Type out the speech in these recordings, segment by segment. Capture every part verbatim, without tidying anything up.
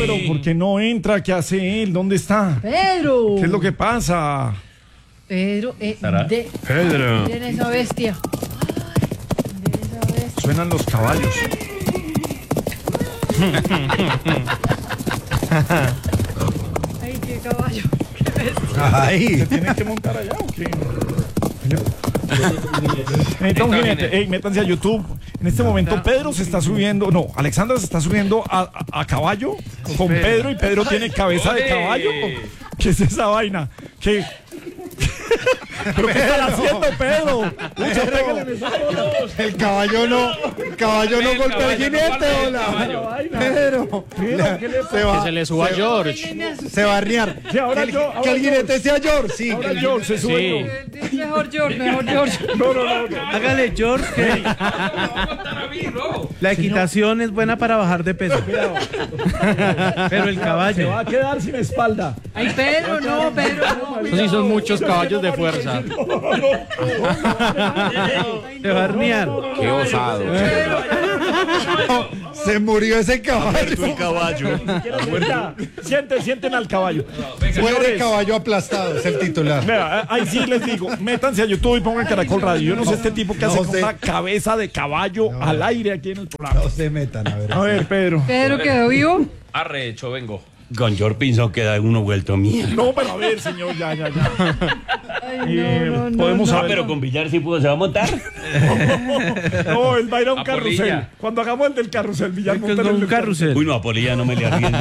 pero ¿por qué no entra? ¿Qué hace él? ¿Dónde está? Pedro. ¿Qué es lo que pasa? Pedro, eh, de, Pedro. miren esa bestia. Ay, miren esa bestia. Suenan los caballos. Ay, qué caballo. Qué bestia. Ay. ¿Se tiene que montar allá o qué? Necesita un jinete. Ey, métanse a YouTube. En este momento Pedro se está subiendo. No, Alexandra se está subiendo a, a, a caballo con Pedro y Pedro tiene cabeza de caballo. ¿Qué es esa vaina? ¿Qué? ¿Pero qué están haciendo, Pedro? Mucha, pégale en esa foto. El caballo no, el caballo no golpea al jinete, hola. Pedro, Pedro, ¿qué le se va, Que se le suba a George. se va a arnear. Que ahora Que, yo- el- ahora que el George. jinete sea George, sí. Ahora que el George se sube. Sí. Eh, Mejor George, mejor George. No, no, no, no. Hágale, George, que la equitación es buena para bajar de peso. Pero el Se caballo. va a quedar sin espalda. Ay, Pedro, no, Pedro, no. Esos sí son muchos caballos de fuerza. Se va a arnear. Qué osado. Se murió ese caballo. El caballo. Sienten, sienten al caballo. Muere Señores, caballo aplastado, es el titular. vea, ahí sí les digo, métanse a YouTube y pongan Caracol Radio. Yo no sé este tipo que No hace con sé. una cabeza de caballo al aire aquí en el programa. No se metan, a ver. A ver, Pedro. Pedro quedó vivo. Arrecho, vengo. Con George Pinzón queda uno vuelto mierda. No, pero a ver, señor, ya, ya, ya. Ay, Eh, no, no, no, podemos no. Ah, saber. pero con Villar sí pudo, se va a montar. No, él va a ir a un A carrusel. Polilla. Cuando hagamos el del carrusel, Villar Es que monta es en un el carrusel. Uy, no, a Polilla no me le arriendo.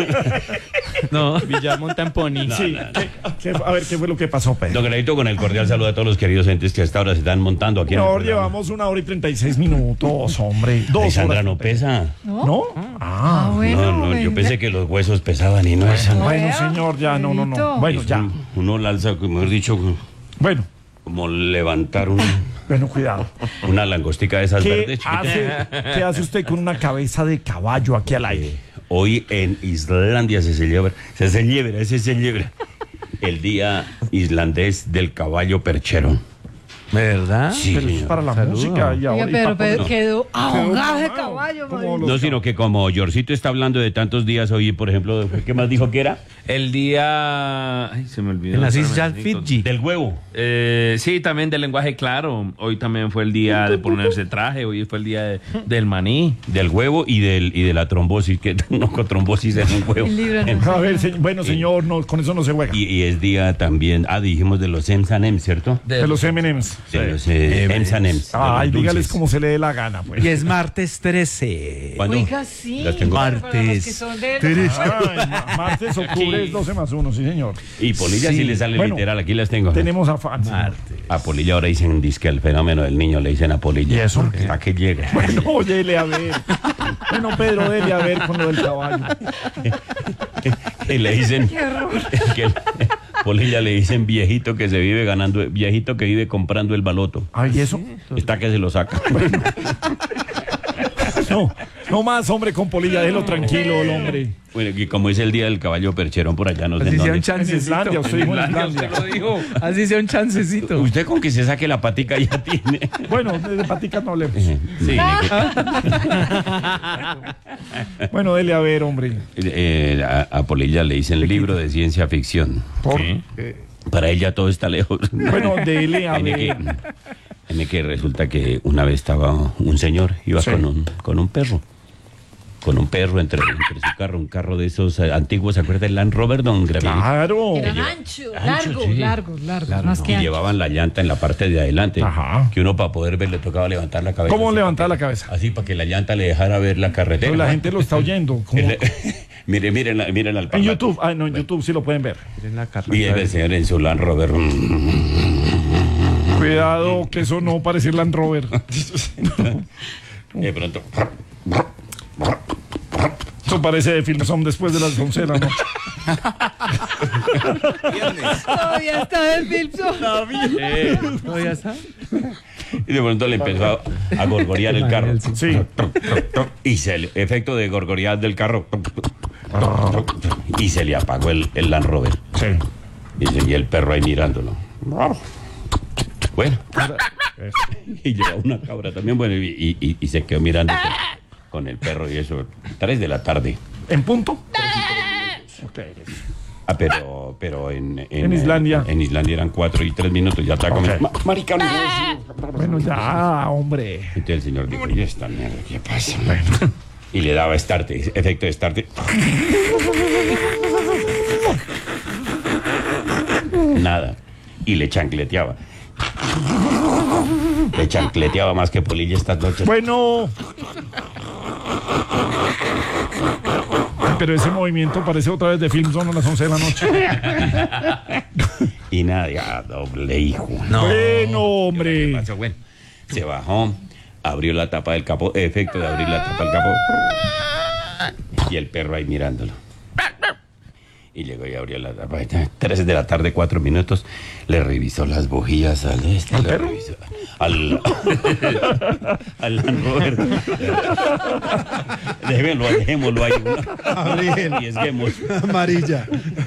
No. Villar monta en pony. Sí, ¿qué- qué- a ver, ¿qué fue lo que pasó, Pedro? Don Granito, con el cordial saludo a todos los queridos entes que hasta ahora se están montando aquí en el No, programa. llevamos una hora y treinta y seis minutos, hombre. Dos Alexandra horas. no pesa. ¿No? Ah, Ah, bueno. No, no, yo venga. pensé que los huesos pesaban y no es. bueno, vea, señor, ya, no, no, no. Pedrito. Bueno, ya. Uno la alza, mejor dicho, Bueno, como levantar un- bueno, cuidado. una langostica de esas ¿Qué verdes chiquitas. hace, ¿Qué hace usted con una cabeza de caballo aquí al aire? Hoy en Islandia se celebra, se celebra, se celebra el Día Islandés del Caballo Perchero. ¿Verdad? Sí, Pero es señor. para la Saludo. música y ahora. Oiga, y pero para Pedro poner- quedó ahogado de mamado, caballo, como madre. los No, sino que como Georgito está hablando de tantos días hoy, por ejemplo, ¿qué más dijo que era? El día. Ay, se me olvidó. En las Espérame, Islas Fiji. Del huevo. Eh, sí, también del lenguaje claro. Hoy también fue el día de ponerse traje. Hoy fue el día de- del maní. Del huevo y del y de la trombosis, que no con trombosis en un huevo. Líbranos. A ver, se- bueno, señor, no, con eso no se juega. Y, y es día también, ah, dijimos de los Ems and Ems, ¿cierto? De los M and M's. De los eh, Ems and Ems. de Ay, los dígales dulces. como se le dé la gana, pues. Y es martes trece. ¿Cuándo? Oiga, sí. Las tengo. Para los Martes. que son de- Ay, ma- martes, octubre es doce más uno, sí, señor. Y Polilla sí, Sí. le sale Bueno, literal, aquí las tengo. Tenemos a fans. A Polilla ahora dicen disque el fenómeno del niño, le dicen a Polilla. ¿Y eso? ¿A qué llega? Bueno, dele a ver. Bueno, Pedro, dele a ver con lo del caballo. Y le dicen Qué horror. que el- Polilla le dicen viejito que se vive ganando, viejito que vive comprando el baloto. Ay, ¿y eso? Está que se lo saca. No, no más, hombre, con Polilla, déjelo tranquilo, el hombre. Bueno, y como es el día del caballo percherón por allá, no sé en Así sea un dónde. En chancecito. Islandia, usted dijo en Islandia. Usted lo dijo. Así sea un chancecito. Usted con que se saque la patica ya tiene. Bueno, de paticas no hablemos. Sí. Bueno, dele a ver, hombre. Eh, a, a Polilla le dicen libro de ciencia ficción. Por- Para ella todo está lejos. Bueno, dele a En que, ver. en que resulta que una vez estaba un señor, iba Sí. con, un, con un perro. Con un perro entre, entre su carro, un carro de esos eh, antiguos, ¿se acuerda del Land Rover, don Gravieri? Claro. Eran anchos, Ancho, largos, sí. largos, largos, más que Y anchos. llevaban la llanta en la parte de adelante. Ajá. Que uno para poder ver le tocaba levantar la cabeza. ¿Cómo así, levantar para la que- cabeza? Así para que la llanta le dejara ver la carretera. Pero la gente lo está oyendo. como- El- mire, miren, la- miren al En parlato. YouTube. Ah, no, en YouTube sí lo pueden ver. Y el señor en su Land Rover. Cuidado, que eso no parece Land Rover. De pronto. Eso parece de Filmson después de las once de la noche. Todavía está el Filpson. eh, ¿Todavía está? y de pronto le empezó a, a gorgorear el carro. Sí. Y se el efecto de gorgorear del carro. Y se le apagó el, el Land Rover. Sí. Dice, y el perro ahí mirándolo. Bueno. Y lleva una cabra también, bueno, y, y- y se quedó mirando con, con el perro y eso. Tres de la tarde. ¿En punto? Ah, pero, pero en, en, En Islandia. En, en Islandia eran cuatro y tres minutos, ya está como... Ma- marica, no. Bueno, ya, hombre. Entonces el señor dijo, ¿y esta mierda qué pasa? Y le daba start, efecto de start. Nada. Y le chancleteaba. Le chancleteaba más que Polilla estas noches. Bueno. Pero ese movimiento parece otra vez de Film Zone a las once de la noche. Y nada, ya, doble hijo. Bueno, hombre. ¿Qué pasó? Bueno, se bajó, abrió la tapa del capó, efecto de abrir la tapa del capó. Y el perro ahí mirándolo. Y llegó y abrió la tapa. Tres de la tarde, cuatro minutos. Le revisó las bujías al este. ¿Al le perro? revisó al al Land Rover. Déjenlo, dejémoslo ahí. Abril. Arriesguemos. Amarilla.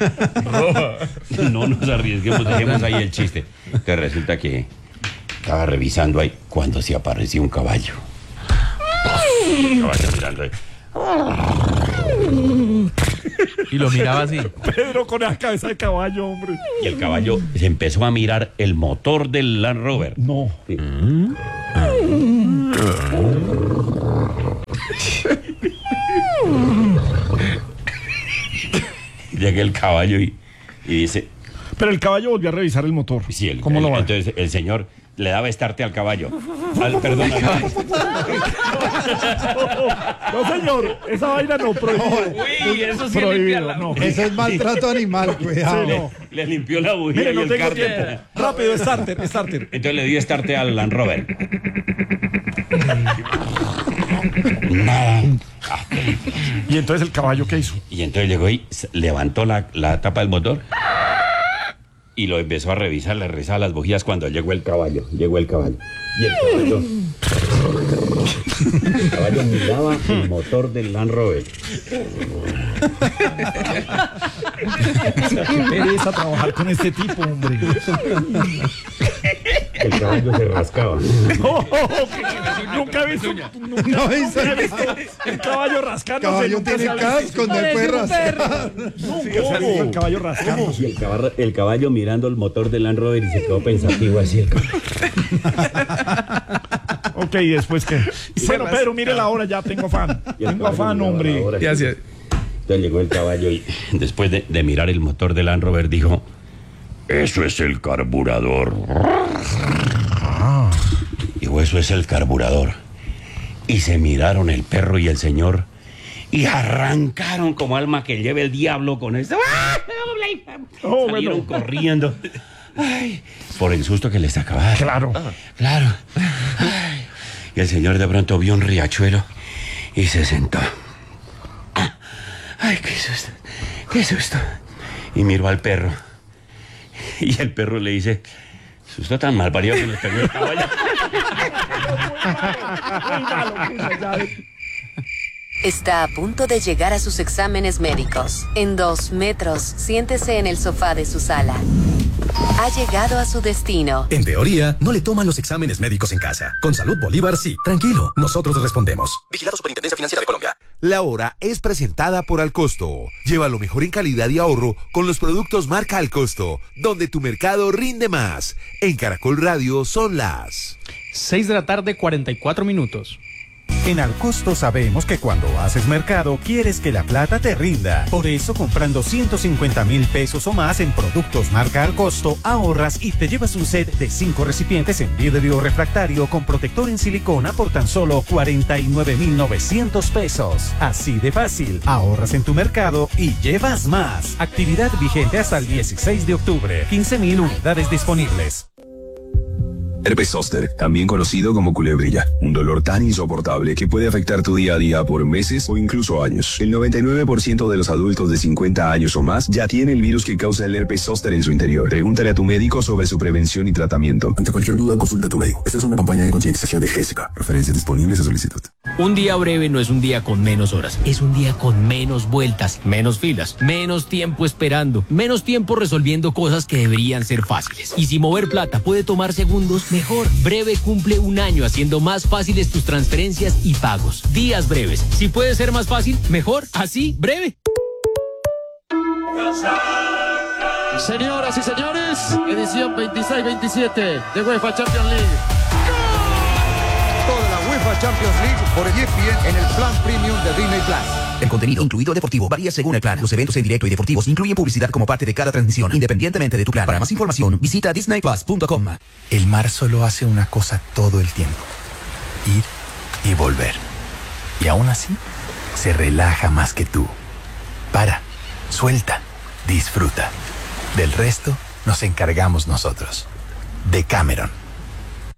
No nos arriesguemos, dejemos ahí el chiste. Que resulta que estaba revisando ahí cuando se apareció un caballo. Un caballo mirando ahí. Y lo miraba así. Pedro con la cabeza de caballo, hombre. Y el caballo se empezó a mirar el motor del Land Rover. No. Sí. Llega el caballo y, y dice... Pero el caballo volvió a revisar el motor. Sí, el, ¿Cómo el- lo va? entonces el señor le daba estarte al caballo. Al, perdón, al caballo. No, señor, esa vaina no, prohibido. Uy, eso sí Prohibido, limpia la- no. Eso es maltrato animal, cuidado. Sí, no. Le limpió la bujía Mire, y no el tengo cárter. tiempo. Rápido, starter, starter. Entonces le di estarte al Land Rover. Nada. Ah, Y entonces el caballo, ¿qué hizo? y entonces llegó y s- levantó la, la tapa del motor y lo empezó a revisar, le revisaba las bujías cuando llegó el caballo. Llegó el caballo. Y el caballo. El caballo miraba el motor del Land Rover. Qué pereza trabajar con este tipo, hombre. El caballo se rascaba. No, que- nunca he visto, nunca, No hizo nunca he visto el caballo rascándose. El caballo nunca tiene se ha visto. casco, no hay Parece un perras. perro. Nunca se ha visto el caballo rascándose. Y el caballo, el caballo mirando el motor del Land Rover y se quedó pensativo así. El caballo. Ok, ¿y después qué? Bueno, Pedro, mire la hora, ya tengo afán. Y el Tengo caballo afán, miraba hombre. la hora. Y así. Entonces llegó el caballo y después de, de mirar el motor del Land Rover dijo: eso es el carburador. Dijo, eso es el carburador. Y se miraron el perro y el señor y arrancaron como alma que lleve el diablo con eso. Oh, Salieron bueno. corriendo. Ay, por el susto que les acababa. Claro. Claro. Ay. Y el señor de pronto vio un riachuelo y se sentó. Ay, qué susto, qué susto. Y miró al perro. Y el perro le dice: susto tan mal parido que nos pegó el caballo. Está a punto de llegar a sus exámenes médicos. En dos metros, siéntese en el sofá de su sala. Ha llegado a su destino. En teoría, no le toman los exámenes médicos en casa. Con Salud Bolívar, sí. Tranquilo, nosotros respondemos. Vigilado Superintendencia Financiera de Colombia. La hora es presentada por Alcosto. Lleva lo mejor en calidad y ahorro con los productos marca Alcosto, donde tu mercado rinde más. En Caracol Radio son las seis de la tarde, cuarenta y cuatro minutos. En Alcosto sabemos que cuando haces mercado quieres que la plata te rinda. Por eso, comprando ciento cincuenta mil pesos o más en productos marca Alcosto, ahorras y te llevas un set de cinco recipientes en vidrio refractario con protector en silicona por tan solo cuarenta y nueve mil novecientos pesos. Así de fácil, ahorras en tu mercado y llevas más. Actividad vigente hasta el dieciséis de octubre. quince mil unidades disponibles. Herpes zóster, también conocido como culebrilla, un dolor tan insoportable que puede afectar tu día a día por meses o incluso años. El noventa y nueve por ciento de los adultos de cincuenta años o más ya tiene el virus que causa el herpes zóster en su interior. Pregúntale a tu médico sobre su prevención y tratamiento. Ante cualquier duda, consulta a tu médico. Esta es una campaña de concientización de Jessica. Referencias disponibles a solicitud. Un día breve no es un día con menos horas, es un día con menos vueltas, menos filas, menos tiempo esperando, menos tiempo resolviendo cosas que deberían ser fáciles. Y si mover plata puede tomar segundos, mejor. Breve cumple un año haciendo más fáciles tus transferencias y pagos. Días breves. Si puede ser más fácil, mejor. Así, breve. Señoras y señores, edición veintiséis veintisiete de UEFA Champions League. Toda la UEFA Champions League por E S P N en el plan premium de Disney Plus. El contenido incluido deportivo varía según el plan. Los eventos en directo y deportivos incluyen publicidad como parte de cada transmisión, independientemente de tu plan. Para más información, visita disney plus punto com. El mar solo hace una cosa todo el tiempo: ir y volver. Y aún así, se relaja más que tú. Para, suelta, disfruta. Del resto, nos encargamos nosotros. Decameron.